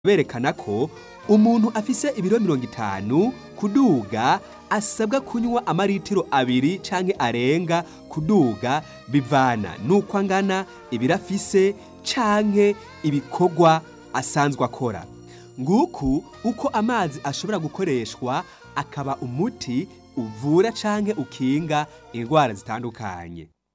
berekana ko umuntu afise ibiro 50 kuduga asabwa kunywa amaritiro 2 canke arenga kuduga bivana nuko angana ibiro afise canke ibikorwa asanzwe akora. Nguku uko amazi ashobora gukoreshwa akaba umuti uvura canke ukinga indwara zitandukanye.